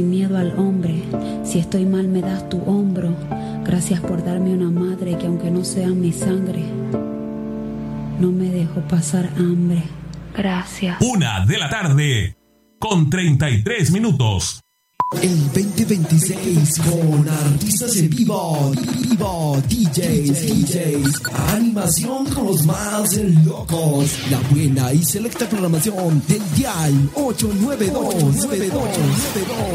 Miedo al hombre, si estoy mal me das tu hombro. Gracias por darme una madre que aunque no sea mi sangre, no me dejó pasar hambre. Gracias. 1:00 con 33 minutos. El 2026 con artistas en vivo, DJs, animación con los más locos, la buena y selecta programación del dial 892.